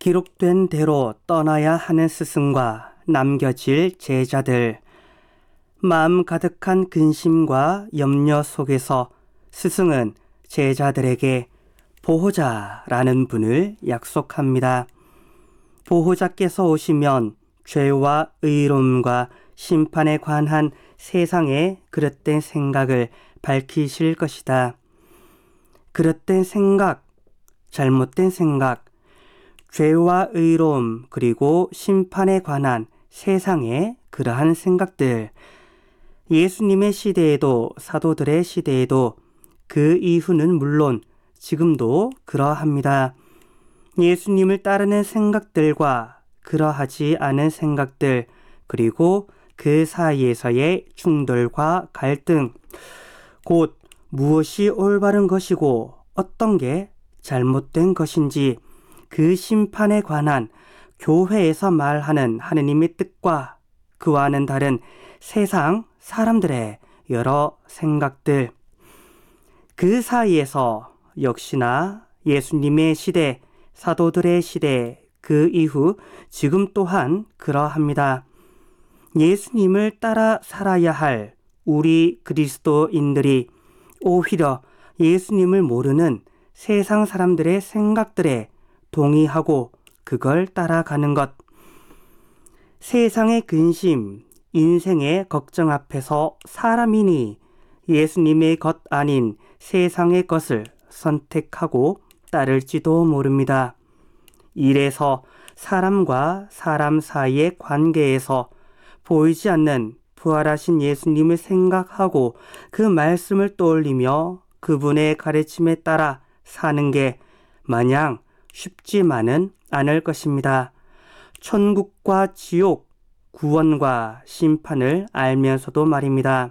기록된 대로 떠나야 하는 스승과 남겨질 제자들. 마음 가득한 근심과 염려 속에서 스승은 제자들에게 보호자라는 분을 약속합니다. 보호자께서 오시면 죄와 의로움과 심판에 관한 세상의 그릇된 생각을 밝히실 것이다. 그릇된 생각, 잘못된 생각, 죄와 의로움 그리고 심판에 관한 세상의 그러한 생각들, 예수님의 시대에도 사도들의 시대에도 그 이후는 물론 지금도 그러합니다. 예수님을 따르는 생각들과 그러하지 않은 생각들, 그리고 그 사이에서의 충돌과 갈등, 곧 무엇이 올바른 것이고 어떤 게 잘못된 것인지 그 심판에 관한 교회에서 말하는 하느님의 뜻과 그와는 다른 세상 사람들의 여러 생각들, 그 사이에서 역시나 예수님의 시대, 사도들의 시대, 그 이후 지금 또한 그러합니다. 예수님을 따라 살아야 할 우리 그리스도인들이 오히려 예수님을 모르는 세상 사람들의 생각들에 동의하고 그걸 따라가는 것. 세상의 근심, 인생의 걱정 앞에서 사람이니 예수님의 것 아닌 세상의 것을 선택하고 따를지도 모릅니다. 이래서 사람과 사람 사이의 관계에서 보이지 않는 부활하신 예수님을 생각하고 그 말씀을 떠올리며 그분의 가르침에 따라 사는 게 마냥 쉽지만은 않을 것입니다. 천국과 지옥, 구원과 심판을 알면서도 말입니다.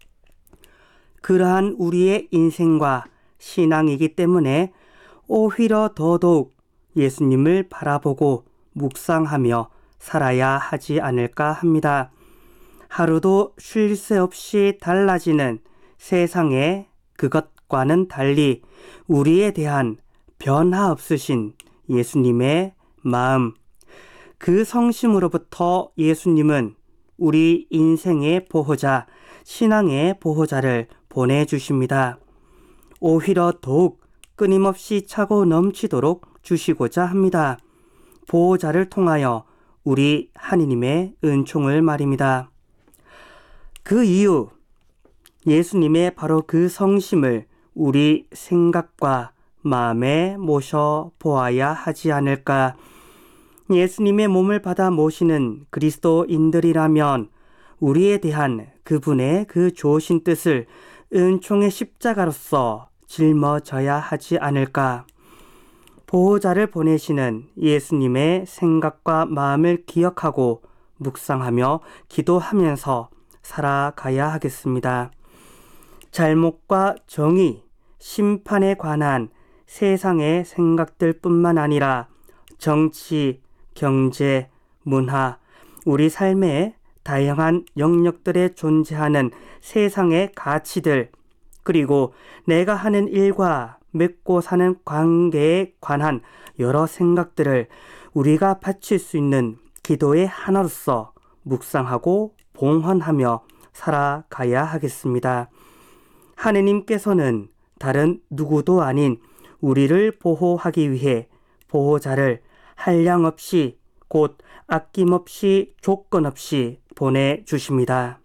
그러한 우리의 인생과 신앙이기 때문에 오히려 더더욱 예수님을 바라보고 묵상하며 살아야 하지 않을까 합니다. 하루도 쉴 새 없이 달라지는 세상의 그것과는 달리 우리에 대한 변화 없으신 예수님의 마음, 그 성심으로부터 예수님은 우리 인생의 보호자, 신앙의 보호자를 보내주십니다. 오히려 더욱 끊임없이 차고 넘치도록 주시고자 합니다. 보호자를 통하여 우리 하느님의 은총을 말입니다. 그 이유, 예수님의 바로 그 성심을 우리 생각과 마음에 모셔 보아야 하지 않을까. 예수님의 몸을 받아 모시는 그리스도인들이라면 우리에 대한 그분의 그 좋으신 뜻을 은총의 십자가로서 짊어져야 하지 않을까. 보호자를 보내시는 예수님의 생각과 마음을 기억하고 묵상하며 기도하면서 살아가야 하겠습니다. 잘못과 정의, 심판에 관한 세상의 생각들뿐만 아니라 정치, 경제, 문화, 우리 삶의 다양한 영역들에 존재하는 세상의 가치들, 그리고 내가 하는 일과 맺고 사는 관계에 관한 여러 생각들을 우리가 바칠 수 있는 기도의 하나로서 묵상하고 봉헌하며 살아가야 하겠습니다. 하느님께서는 다른 누구도 아닌 우리를 보호하기 위해 보호자를 한량없이 곧 아낌없이 조건 없이 보내주십니다.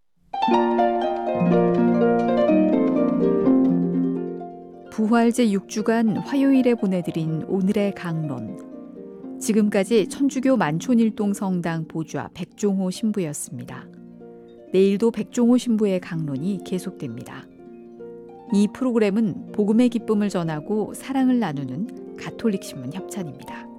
부활제 6주간 화요일에 보내드린 오늘의 강론. 지금까지 천주교 만촌일동 성당 보좌 백종호 신부였습니다. 내일도 백종호 신부의 강론이 계속됩니다. 이 프로그램은 복음의 기쁨을 전하고 사랑을 나누는 가톨릭 신문 협찬입니다.